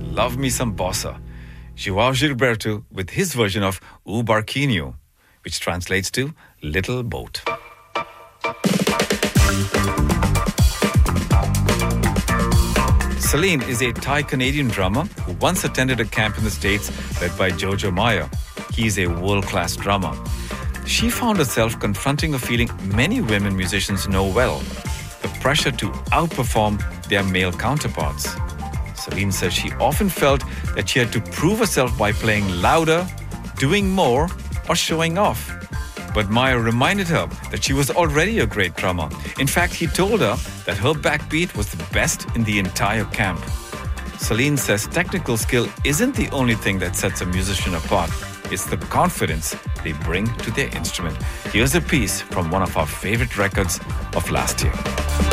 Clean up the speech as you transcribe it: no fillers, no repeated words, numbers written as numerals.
love me some bossa. João Gilberto with his version of O Barquinho, which translates to Little Boat. Celine is a Thai-Canadian drummer who once attended a camp in the States led by Jojo Meyer. He is a world-class drummer. She found herself confronting a feeling many women musicians know well, the pressure to outperform their male counterparts. Celine says she often felt that she had to prove herself by playing louder, doing more, or showing off. But Meyer reminded her that she was already a great drummer. In fact, he told her that her backbeat was the best in the entire camp. Celine says technical skill isn't the only thing that sets a musician apart. It's the confidence they bring to their instrument. Here's a piece from one of our favorite records of last year.